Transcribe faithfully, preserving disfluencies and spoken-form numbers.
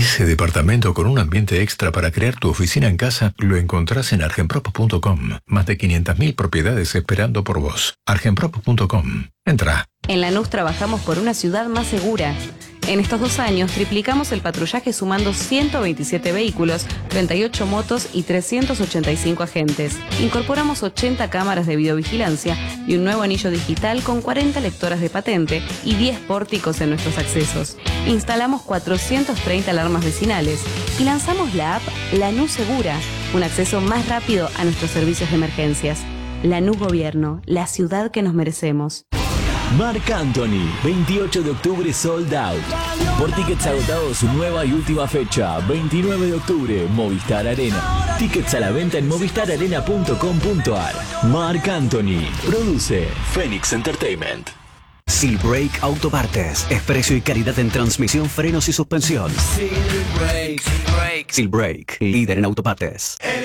Ese departamento con un ambiente extra para crear tu oficina en casa lo encontrás en argenprop punto com. Más de quinientas mil propiedades esperando por vos. argenprop punto com. Entra. En Lanús trabajamos por una ciudad más segura. En estos dos años triplicamos el patrullaje sumando ciento veintisiete vehículos, treinta y ocho motos y trescientos ochenta y cinco agentes. Incorporamos ochenta cámaras de videovigilancia y un nuevo anillo digital con cuarenta lectoras de patente y diez pórticos en nuestros accesos. Instalamos cuatrocientas treinta alarmas vecinales y lanzamos la app Lanús Segura, un acceso más rápido a nuestros servicios de emergencias. Lanús Gobierno, la ciudad que nos merecemos. Marc Anthony, veintiocho de octubre sold out. Por tickets agotados, su nueva y última fecha, veintinueve de octubre, Movistar Arena. Tickets a la venta en movistar arena punto com punto ar. Marc Anthony, produce Phoenix Entertainment. Silbrake Autopartes, es precio y calidad en transmisión, frenos y suspensión. Silbrake, Silbrake. Silbrake, líder en autopartes.